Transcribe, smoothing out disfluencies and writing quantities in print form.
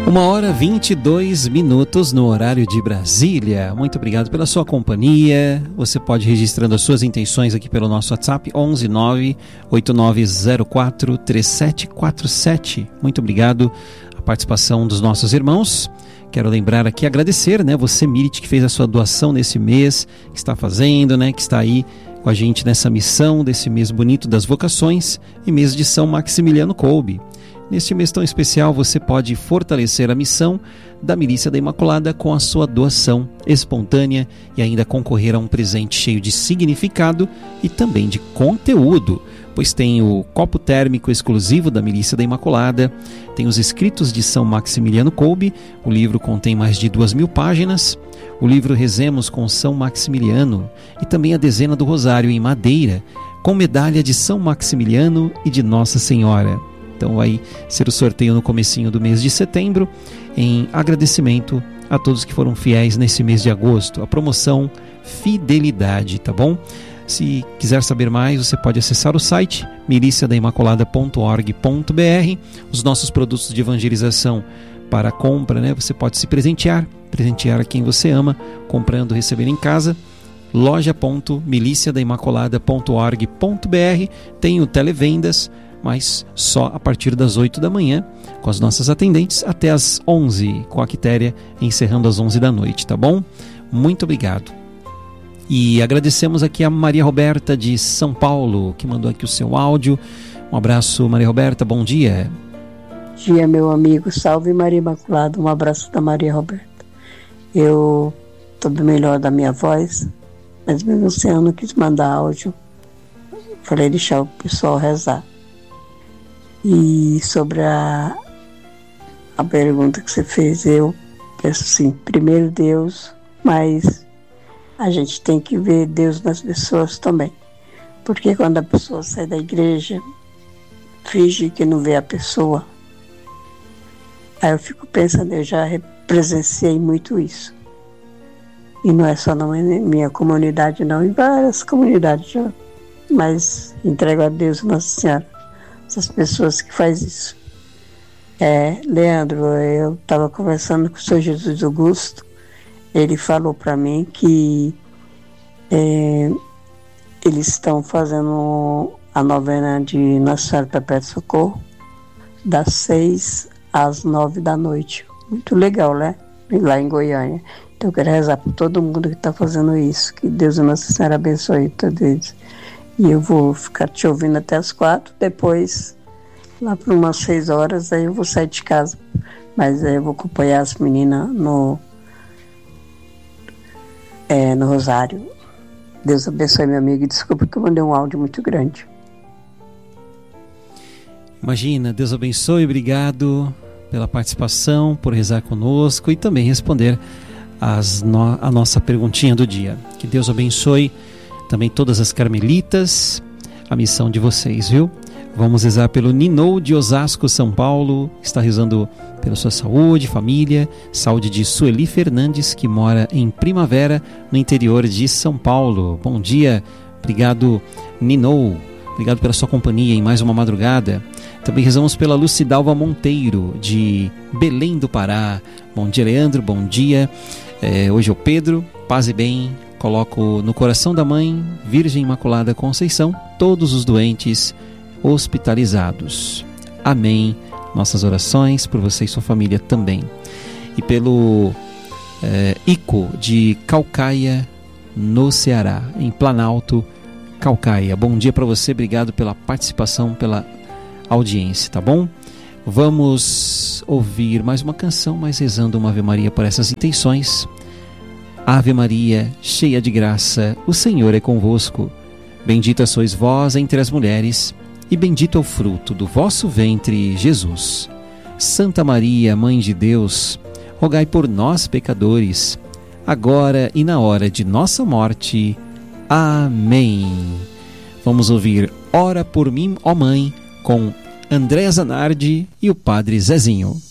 1h22 no horário de Brasília. Muito obrigado pela sua companhia. Você pode ir registrando as suas intenções aqui pelo nosso WhatsApp 11989043747. Muito obrigado a participação dos nossos irmãos. Quero lembrar aqui, agradecer, você, Mirit, que fez a sua doação nesse mês, que está fazendo, que está aí com a gente nessa missão desse mês bonito das vocações e mês de São Maximiliano Kolbe. Neste mês tão especial, você pode fortalecer a missão da Milícia da Imaculada com a sua doação espontânea e ainda concorrer a um presente cheio de significado e também de conteúdo, pois tem o copo térmico exclusivo da Milícia da Imaculada, tem os escritos de São Maximiliano Kolbe, o livro contém mais de 2.000 páginas, o livro Rezemos com São Maximiliano e também a dezena do Rosário em madeira, com medalha de São Maximiliano e de Nossa Senhora. Então vai ser o sorteio no comecinho do mês de setembro, em agradecimento a todos que foram fiéis nesse mês de agosto. A promoção Fidelidade, tá bom? Se quiser saber mais, você pode acessar o site miliciadaimaculada.org.br. Os nossos produtos de evangelização para compra, você pode se presentear a quem você ama, comprando, recebendo em casa. loja.miliciadaimaculada.org.br. Tem o televendas, mas só a partir das 8 da manhã, com as nossas atendentes, até as 11, com a quitéria encerrando às 11 da noite, tá bom? Muito obrigado. E agradecemos aqui a Maria Roberta de São Paulo, que mandou aqui o seu áudio. Um abraço, Maria Roberta, bom dia. Bom dia, meu amigo, salve Maria Imaculada, um abraço da Maria Roberta. Eu estou bem melhor da minha voz, mas mesmo assim eu não quis mandar áudio, falei deixar o pessoal rezar. E sobre a pergunta que você fez, eu penso assim, primeiro Deus, mas a gente tem que ver Deus nas pessoas também. Porque quando a pessoa sai da igreja, finge que não vê a pessoa. Aí eu fico pensando, eu já presenciei muito isso. E não é só na minha comunidade não, em várias comunidades já. Mas entrego a Deus, Nossa Senhora, essas pessoas que fazem isso. Leandro, eu estava conversando com o Sr. Jesus Augusto, ele falou para mim que eles estão fazendo a novena de Nossa Senhora Perpétua Socorro das 6 às 9 da noite. Muito legal, né? Lá em Goiânia. Então eu quero rezar por todo mundo que está fazendo isso, que Deus e Nossa Senhora abençoe todos eles. E eu vou ficar te ouvindo até as 4, depois, lá por umas 6 horas, aí eu vou sair de casa. Mas aí eu vou acompanhar as meninas no Rosário. Deus abençoe, meu amigo, e desculpa que eu mandei um áudio muito grande. Imagina, Deus abençoe, obrigado pela participação, por rezar conosco e também responder a nossa perguntinha do dia. Que Deus abençoe também todas as carmelitas, a missão de vocês, viu? Vamos rezar pelo Ninou de Osasco, São Paulo, está rezando pela sua saúde, família, saúde de Sueli Fernandes, que mora em Primavera, no interior de São Paulo. Bom dia, obrigado Ninou, obrigado pela sua companhia em mais uma madrugada. Também rezamos pela Lucidalva Monteiro, de Belém do Pará. Bom dia, Leandro, bom dia. Hoje é o Pedro, paz e bem. Coloco no coração da Mãe, Virgem Imaculada Conceição, todos os doentes hospitalizados. Amém. Nossas orações por você e sua família também. E pelo Ico, de Caucaia, no Ceará, em Planalto, Caucaia. Bom dia para você, obrigado pela participação, pela audiência, tá bom? Vamos ouvir mais uma canção, mas rezando uma Ave Maria por essas intenções. Ave Maria, cheia de graça, o Senhor é convosco. Bendita sois vós entre as mulheres, e bendito é o fruto do vosso ventre, Jesus. Santa Maria, Mãe de Deus, rogai por nós, pecadores, agora e na hora de nossa morte. Amém. Vamos ouvir Ora por mim, ó Mãe, com Andréa Zanardi e o Padre Zezinho.